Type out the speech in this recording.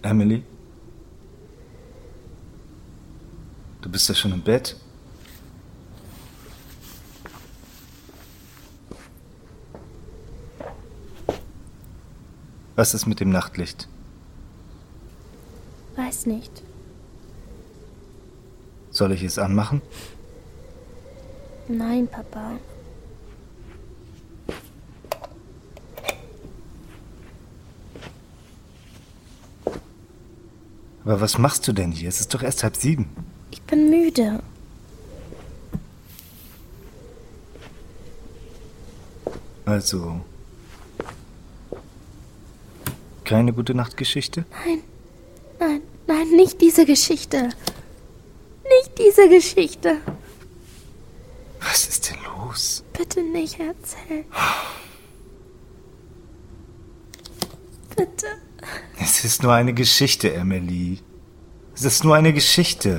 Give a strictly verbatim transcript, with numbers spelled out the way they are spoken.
Emily? Du bist ja schon im Bett? Was ist mit dem Nachtlicht? Weiß nicht. Soll ich es anmachen? Nein, Papa. Aber was machst du denn hier? Es ist doch erst halb sieben. Ich bin müde. Also, keine gute Nachtgeschichte? Nein, nein, nein, nicht diese Geschichte. Nicht diese Geschichte. Was ist denn los? Bitte nicht erzählen. Bitte. Es ist nur eine Geschichte, Emily. Es ist nur eine Geschichte.